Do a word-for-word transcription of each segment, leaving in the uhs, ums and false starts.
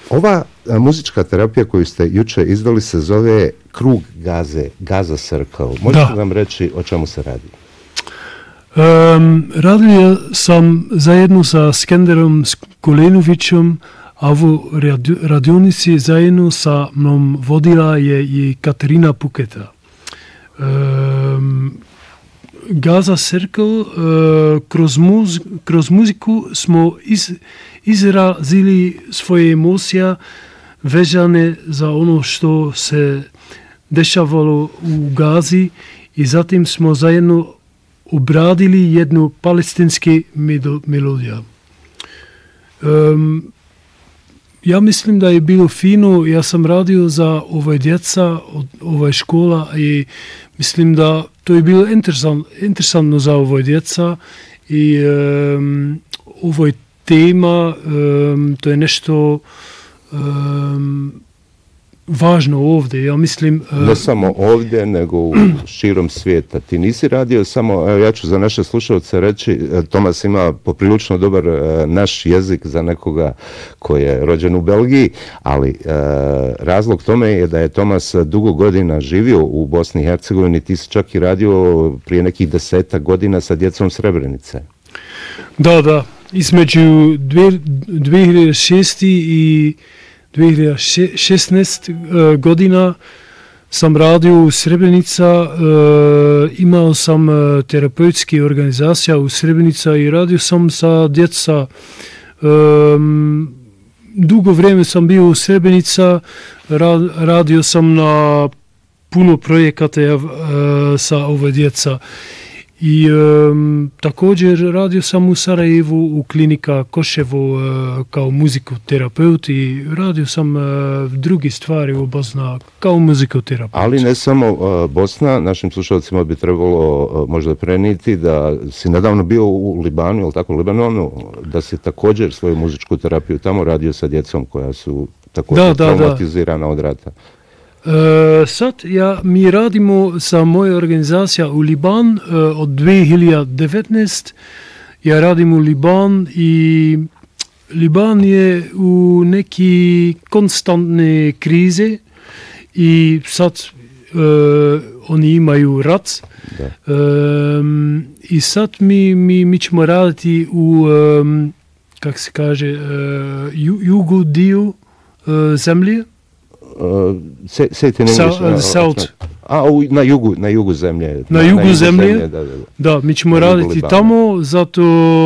Ova a, muzička terapija koju ste juče izdali se zove Krug Gaze, Gaza Circle. Možete nam reći o čemu se radi? Um, radio sam zajedno sa Skenderom Skolenovićem, a u radionici zajedno sa mnom vodila je i Katarina Puketa. Um, Gaza Circle, uh, kroz, muz, kroz muziku smo iz, izrazili svoje emocije vezane za ono što se dešavalo u Gazi i zatim smo zajedno obradili jednu palestinski melodiju. Um, ja mislim da je bilo fino, ja sam radio za ove djeca, ove škola i mislim da to je bilo interesant, interesantno za ove djeca i um, ovo je tema, um, to je nešto um, važno ovdje, ja mislim... Uh, ne samo ovdje, nego u širom svijeta. Ti nisi radio samo, ja ću za naše slušalce reći, Tomas ima poprilično dobar uh, naš jezik za nekoga koji je rođen u Belgiji, ali uh, razlog tome je da je Tomas dugo godina živio u Bosni i Hercegovini, ti si čak i radio prije nekih desetak godina sa djecom Srebrenice. Da, da, između dvije hiljade šeste i dvije hiljade šesnaeste uh, godina sam radio u Srebrenica, uh, imao sam uh, terapeutski organizacija u Srebrenica i radio sam sa djeca. Um, dugo vrijeme sam bio u Srebrenica, ra, radio sam na puno projekata uh, sa ove djeca. I um, također radio sam u Sarajevu u klinika Koševo uh, kao muzikoterapeut i radio sam uh, drugi stvari u Bosna kao muzikoterapeut. Ali ne samo uh, Bosna, našim slušalcima bi trebalo uh, možda prenijeti da si nedavno bio u Libanu, ili tako, Libanonu, da si također svoju muzičku terapiju tamo radio sa djecom koja su također da, da, traumatizirana da. od rata. Uh, sad ja, mi radimo sa moje organizacija u Liban uh, od dvije hiljade devetnaeste. Ja radim u Liban i Liban je u neki konstantne krize i sad uh, oni imaju rat. Um, I sad mi, mi, mi ćemo raditi u, um, kako se kaže, uh, ju, jugu dio uh, zemlje. Uh, say, say it in English. Sa, uh, south. A, u, na jugu, na jugu zemlje. Na, na jugu, jugu zemlje, zemlje da, da, da. da, mi ćemo na raditi tamo, zato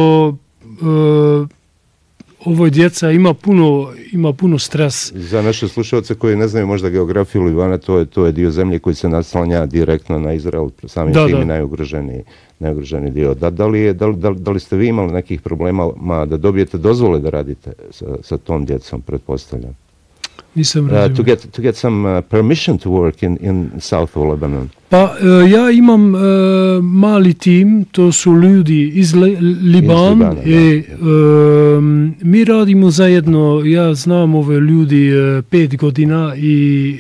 uh, ovoj djeca ima puno, ima puno stres. Za naše slušalce koji ne znaju možda geografiju Libana, to je, to je dio zemlje koji se naslanja direktno na Izrael, samim da, tim da. i najugroženiji, najugroženiji dio. Da, da, li je, da, da, da li ste vi imali nekih problema ma, da dobijete dozvole da radite sa, sa tom djecom, pretpostavljam? Nisam uh, to get to get some uh, permission to work in in south of Lebanon. Pa uh, ja imam uh, mali tim, to su ljudi iz Le- Liban i uh, mi radimo zajedno. Ja znam ove ljudi uh, pet godina i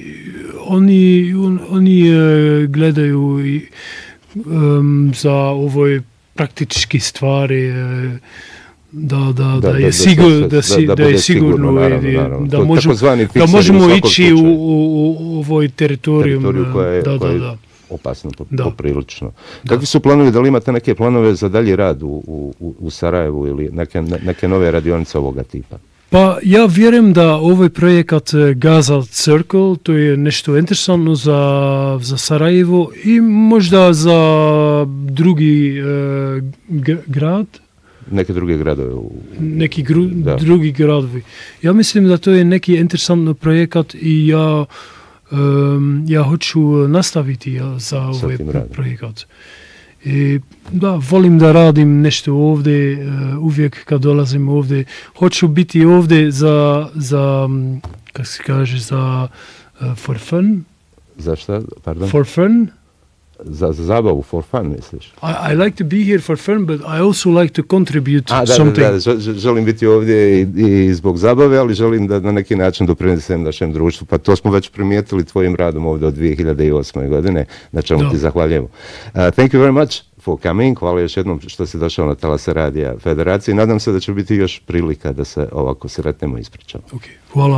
oni on, oni uh, gledaju i, um, za ove praktički stvari. Uh, Da, da, da, da, je, sigur, da, da, si, da, da, da je sigurno, naravno, naravno. Da, možemo, da možemo ići u, u, u ovoj teritoriju, koja je, da, koja je da, da. opasno poprilično. Kakvi su planovi, da li imate neke planove za dalji rad u, u, u Sarajevu ili neke, neke nove radionice ovoga tipa? Pa ja vjerujem da ovaj projekat Gaza Circle, to je nešto interesantno za, za Sarajevo i možda za drugi uh, g- grad, neke druge gradove. U... Neki gru, drugi gradovi. Ja mislim da to je neki interesantno projekat i ja, um, ja hoću nastaviti ja, za ovaj projekat. I da, volim da radim nešto ovdje, uh, uvijek kad dolazim ovdje. Hoću biti ovdje za, za kako se kaže, za uh, for fun. Za šta? Pardon? For fun. Za, za zabavu, for fun, misliš? I, I like to be here for fun, but I also like to contribute A, da, something. Da, da, da, želim biti ovdje i, i zbog zabave, ali želim da na neki način doprinesem našem društvu. Pa to smo već primijetili tvojim radom ovdje od dvije hiljade osme. godine, na čemu da. ti zahvaljujemo. Uh, thank you very much for coming. Hvala još jednom što si došao na Talase Radija Federacije. Nadam se da će biti još prilika da se ovako sretnemo i ispričamo. Okay. Hvala.